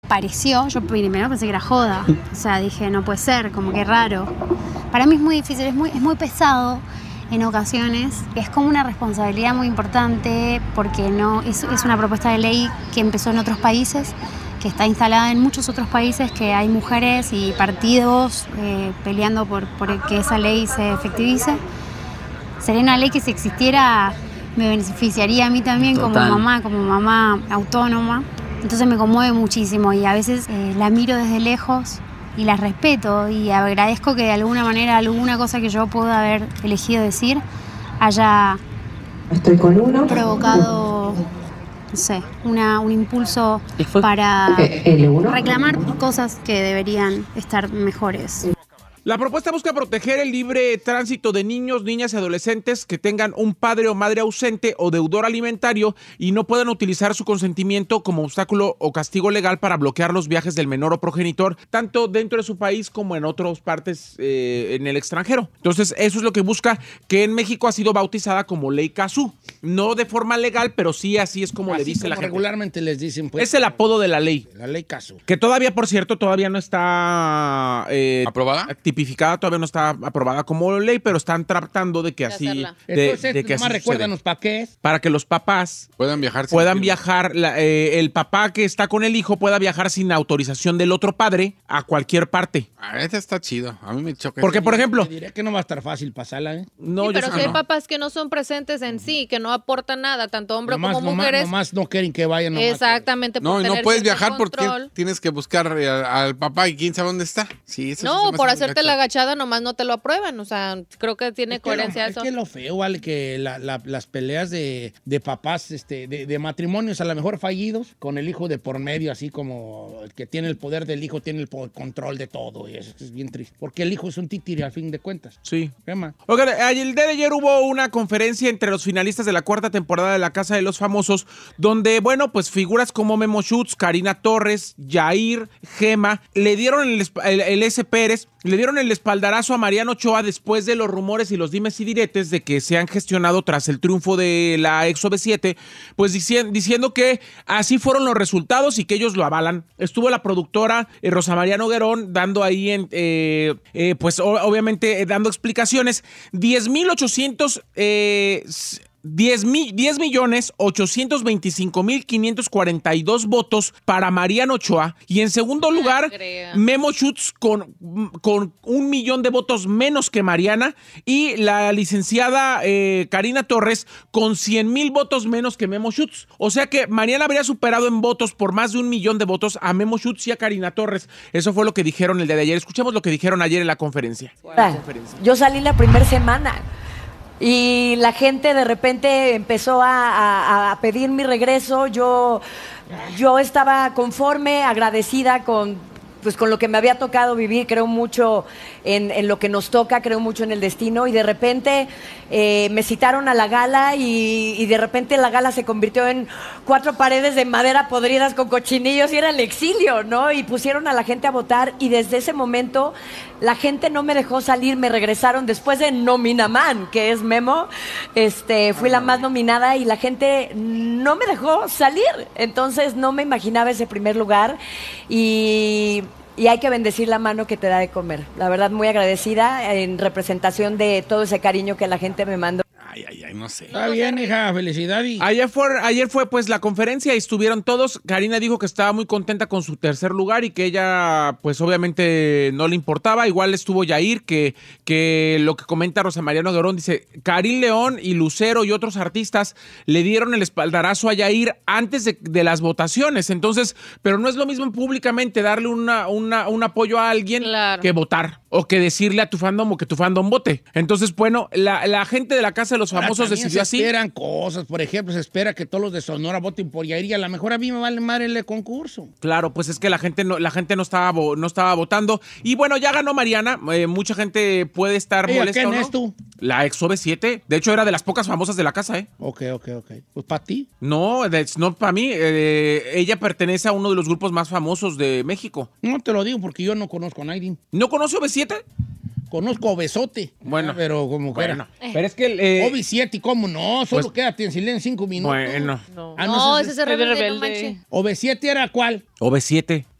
pareció, yo primero pensé que era joda. O sea, dije, no puede ser, como que raro. Para mí es muy difícil, es muy pesado en ocasiones. Es como una responsabilidad muy importante porque es una propuesta de ley que empezó en otros países, que está instalada en muchos otros países, que hay mujeres y partidos peleando por que esa ley se efectivice. Sería una ley que si existiera me beneficiaría a mí también como mamá autónoma. Entonces me conmueve muchísimo y a veces la miro desde lejos y la respeto y agradezco que de alguna manera alguna cosa que yo pueda haber elegido decir haya provocado, no sé, un impulso para reclamar cosas que deberían estar mejores. La propuesta busca proteger el libre tránsito de niños, niñas y adolescentes que tengan un padre o madre ausente o deudor alimentario y no puedan utilizar su consentimiento como obstáculo o castigo legal para bloquear los viajes del menor o progenitor, tanto dentro de su país como en otras partes en el extranjero. Entonces, eso es lo que busca, que en México ha sido bautizada como Ley Cazú. No de forma legal, pero sí así es como así le dice la gente. Regularmente les dicen, pues. Es el apodo de la ley. La Ley Cazú. Que todavía, por cierto, todavía no está ¿aprobada? Tipificada, todavía no está aprobada como ley, pero están tratando de que así. Entonces, de que nomás recuérdanos para qué es. Para que los papás puedan viajar. El papá que está con el hijo pueda viajar sin autorización del otro padre a cualquier parte. Este está chido. A mí me choca. Porque, por ejemplo. Diré que no va a estar fácil pasarla, ¿eh? No, sí, pero si hay papás que no son presentes en sí, que no aportan nada, tanto hombres como mujeres. Nomás no quieren que vayan. Exactamente. No, y no puedes viajar porque tienes que buscar al papá y quién sabe dónde está. Sí, eso no, por hacerte la agachada nomás no te lo aprueban. O sea, creo que tiene coherencia eso. Es que lo feo, vale, que las peleas de papás, de matrimonios a lo mejor fallidos, con el hijo de por medio, así como el que tiene el poder del hijo, tiene el control de todo. Y eso es bien triste. Porque el hijo es un títere al fin de cuentas. Sí. ¿Qué más? Oigan, el día de ayer hubo una conferencia entre los finalistas de la 4ª temporada de La Casa de los Famosos, donde, bueno, pues figuras como Memo Schutz, Karina Torres, Yair, Gema, le dieron el S. Pérez, le dieron el espaldarazo a Mariano Ochoa después de los rumores y los dimes y diretes de que se han gestionado tras el triunfo de la ex OV7, pues diciendo que así fueron los resultados y que ellos lo avalan. Estuvo la productora Rosa María Noguerón dando ahí, pues obviamente dando explicaciones. 10,825,542 votos para Mariano Ochoa y en segundo lugar Memo Schutz con 1,000,000 de votos menos que Mariana y la licenciada Karina Torres con 100,000 votos menos que Memo Schutz. O sea que Mariana habría superado en votos por más de 1,000,000 de votos a Memo Schutz y a Karina Torres. Eso fue lo que dijeron el día de ayer. Escuchemos lo que dijeron ayer en la conferencia. Yo salí la primera semana y la gente de repente empezó a pedir mi regreso. Yo estaba conforme, agradecida con lo que me había tocado vivir. Creo mucho en lo que nos toca, creo mucho en el destino y de repente me citaron a la gala y de repente la gala se convirtió en 4 paredes de madera podridas con cochinillos y era el exilio, ¿no? Y pusieron a la gente a votar y desde ese momento la gente no me dejó salir, me regresaron después de Nominaman, que es Memo, fui la más nominada y la gente no me dejó salir, entonces no me imaginaba ese primer lugar y hay que bendecir la mano que te da de comer. La verdad, muy agradecida en representación de todo ese cariño que la gente me mandó. Ay, no sé. Está bien, hija, felicidades. Ayer fue pues la conferencia y estuvieron todos. Karina dijo que estaba muy contenta con su tercer lugar y que ella pues obviamente no le importaba. Igual estuvo Yair, que lo que comenta Rosa María Noguerón, dice, Karim León y Lucero y otros artistas le dieron el espaldarazo a Yair antes de las votaciones. Entonces, pero no es lo mismo públicamente darle un apoyo a alguien que votar o que decirle a tu fandom o que tu fandom vote. Entonces, bueno, la gente de la Casa de los Famosos decidió así. Se esperan cosas, por ejemplo, se espera que todos los de Sonora voten por Yair y a lo mejor a mí me vale madre el concurso. Claro, pues es que la gente no estaba votando. Y bueno, ya ganó Mariana. Mucha gente puede estar molesta. ¿Quién es tú? La ex OV7. De hecho, era de las pocas famosas de la casa, ¿eh? Ok. Pues para ti. No para mí. Ella pertenece a uno de los grupos más famosos de México. No te lo digo porque yo no conozco a nadie. ¿No conoce OV7? Conozco a Obesote. Bueno. Pero como bueno. Pero es que OV7, ¿cómo no? Solo pues, quédate en silencio 5 minutos. Bueno. No, ese es rebelde. ¿OV7 era cuál? OV7.